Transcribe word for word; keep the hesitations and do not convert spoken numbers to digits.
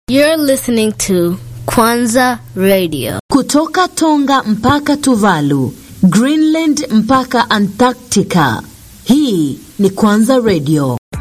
You're listening to Kwanza Radio. Kutoka Tonga mpaka Tuvalu, Greenland mpaka Antarctica. Hii ni Kwanza Radio.